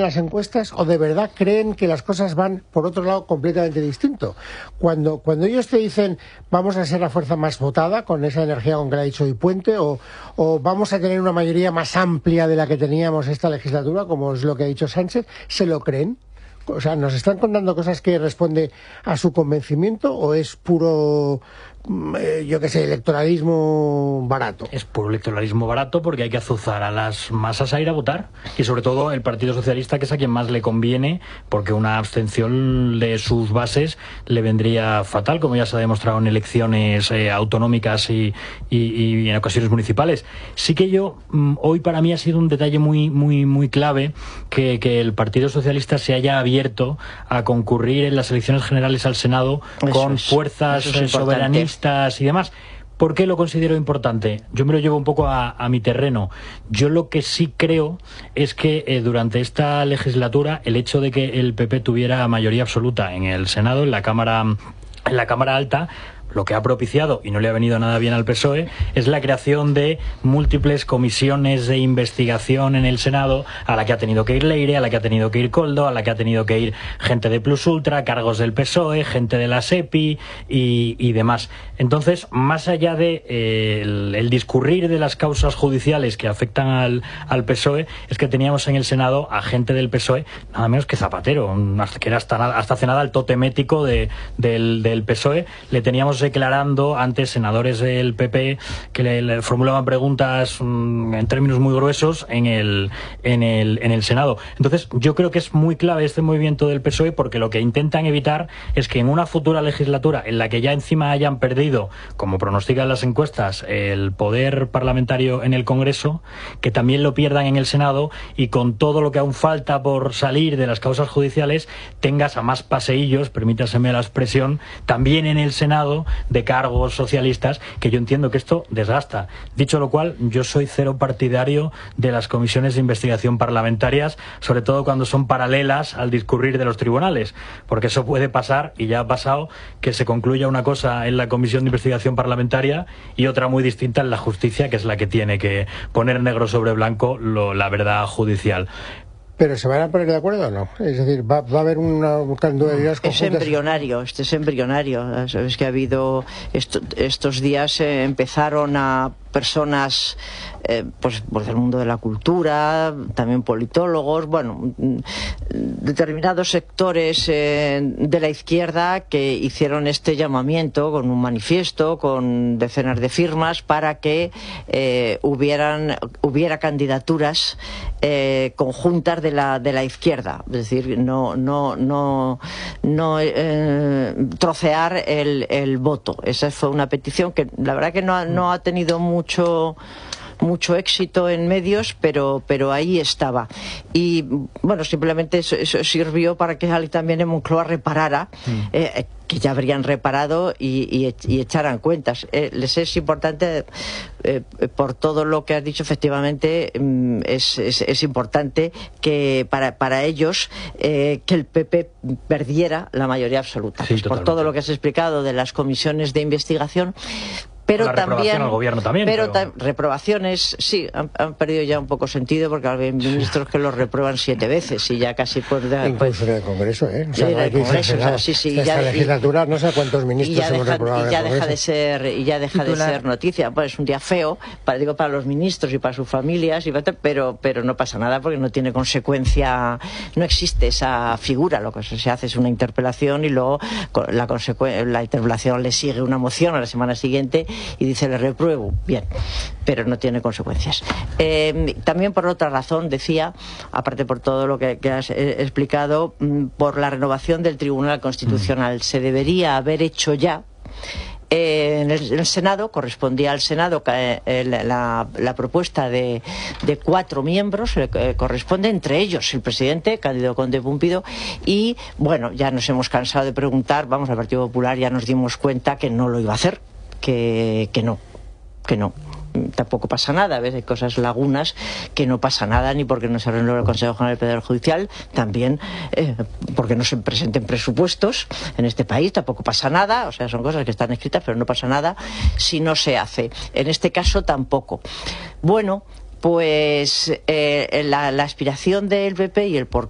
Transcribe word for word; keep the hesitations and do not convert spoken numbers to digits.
las encuestas o de verdad creen que las cosas van por otro lado completamente distinto? Cuando, cuando ellos te dicen vamos a ser la fuerza más votada con esa energía con que la ha dicho Di Puente, o, o vamos a tener una mayoría más amplia de la que teníamos esta legislatura, como es lo que ha dicho Sánchez, ¿se lo creen? O sea, ¿nos están contando cosas que responde a su convencimiento o es puro, eh, yo qué sé, electoralismo barato? Es puro electoralismo barato porque hay que azuzar a las masas a ir a votar, y sobre todo el Partido Socialista, que es a quien más le conviene, porque una abstención de sus bases le vendría fatal, como ya se ha demostrado en elecciones eh, autonómicas y, y, y en ocasiones municipales. Sí que yo, hoy para mí ha sido un detalle muy, muy, muy clave que, que el Partido Socialista se haya abierto a concurrir en las elecciones generales al Senado eso con es, fuerzas soberanistas y demás. ¿Por qué lo considero importante? Yo me lo llevo un poco a, a mi terreno. Yo lo que sí creo es que eh, durante esta legislatura el hecho de que el P P tuviera mayoría absoluta en el Senado, en la Cámara, en la Cámara Alta, lo que ha propiciado, y no le ha venido nada bien al P S O E, es la creación de múltiples comisiones de investigación en el Senado, a la que ha tenido que ir Leire, a la que ha tenido que ir Koldo, a la que ha tenido que ir gente de Plus Ultra, cargos del P S O E, gente de la SEPI y, y demás. Entonces, más allá de eh, el, el discurrir de las causas judiciales que afectan al, al P S O E, es que teníamos en el Senado a gente del P S O E, nada menos que Zapatero, que era hasta, hasta hace nada el totem ético de, del, del P S O E. Le teníamos declarando ante senadores del P P que le, le formulaban preguntas mmm, en términos muy gruesos en el, en, el, en el Senado. Entonces yo creo que es muy clave este movimiento del P S O E, porque lo que intentan evitar es que en una futura legislatura en la que ya encima hayan perdido, como pronostican las encuestas, el poder parlamentario en el Congreso, que también lo pierdan en el Senado, y con todo lo que aún falta por salir de las causas judiciales tengas a más paseillos, permítaseme la expresión, también en el Senado, de cargos socialistas, que yo entiendo que esto desgasta. Dicho lo cual, yo soy cero partidario de las comisiones de investigación parlamentarias, sobre todo cuando son paralelas al discurrir de los tribunales, porque eso puede pasar, y ya ha pasado, que se concluya una cosa en la comisión de investigación parlamentaria y otra muy distinta en la justicia, que es la que tiene que poner negro sobre blanco lo, la verdad judicial. ¿Pero se van a poner de acuerdo o no? Es decir, ¿va, va a haber una candidatura conjuntas? Es embrionario, este es embrionario. Sabes que ha habido, esto, estos días eh, empezaron a personas eh, pues, pues del mundo de la cultura, también politólogos, bueno, determinados sectores eh, de la izquierda que hicieron este llamamiento con un manifiesto, con decenas de firmas, para que eh, hubieran, hubiera candidaturas eh, conjuntas de la, de la izquierda, es decir, no, no, no, no eh, trocear el, el voto. Esa fue una petición que la verdad que no, no ha tenido mucho mucho mucho éxito en medios, pero pero ahí estaba. Y bueno, simplemente eso, eso sirvió para que alguien también en Moncloa reparara, mm. eh, que ya habrían reparado y, y, y echaran cuentas. Eh, les es importante, eh, por todo lo que has dicho, efectivamente, mm, es, es, es importante que para, para ellos eh, que el P P perdiera la mayoría absoluta. Sí, pues por todo lo que has explicado de las comisiones de investigación. Pero la también, al gobierno también, pero, pero... Ta reprobaciones, sí, han, han perdido ya un poco sentido, porque hay ministros que los reprueban siete veces y ya casi por... De, Incluso en el Congreso, ¿eh? O sea, en el Congreso, o sea, sí, sí. Esta ya, legislatura, y, no sé cuántos ministros hemos deja, reprobado y ya en el deja de Congreso. ser Y ya deja Titular. de ser noticia. Pues es un día feo, para, digo, para los ministros y para sus familias, y para, pero, pero no pasa nada porque no tiene consecuencia, no existe esa figura. Lo que se hace es una interpelación y luego la, la interpelación le sigue una moción a la semana siguiente y dice le repruebo. Bien, pero no tiene consecuencias. Eh, también por otra razón, decía, aparte por todo lo que, que has eh, explicado, mm, por la renovación del Tribunal Constitucional. Mm. Se debería haber hecho ya. Eh, en, el, en el Senado, correspondía al Senado eh, la, la propuesta de, de cuatro miembros, eh, corresponde entre ellos el presidente, Cándido Conde Pumpido, y bueno, ya nos hemos cansado de preguntar, vamos, al Partido Popular ya nos dimos cuenta que no lo iba a hacer, que, que no. que no, tampoco pasa nada. A veces hay cosas lagunas que no pasa nada, ni porque no se renueve el Consejo General del Poder Judicial, también eh, porque no se presenten presupuestos en este país, tampoco pasa nada. O sea, son cosas que están escritas, pero no pasa nada si no se hace. En este caso tampoco. Bueno, pues eh, la, la aspiración del P P y el por